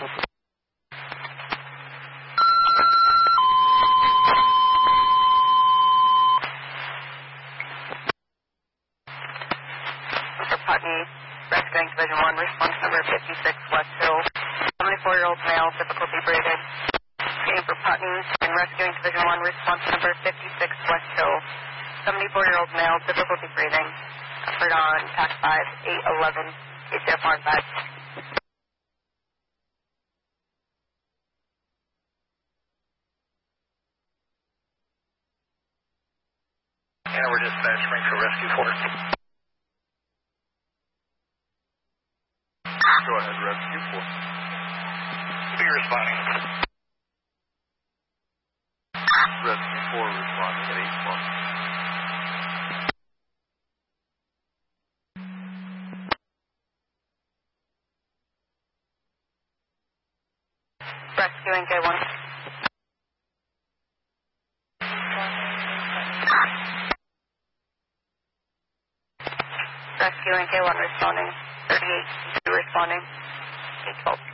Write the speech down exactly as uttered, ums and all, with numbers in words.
For Putney, rescuing Division one, response number fifty-six West Hill. seventy-four-year-old male, difficulty breathing. Scanning for Putney and rescuing Division one, response number fifty-six West Hill. seventy-four-year-old male, difficulty breathing. Effort on P A C five eight eleven, A C F R back. And we're dispatch for rescue force. Go ahead, rescue four. Be responding. Rescue four responding at eight one. Rescuing K one. Rescuing K one responding. thirty-eight responding. eight twelve.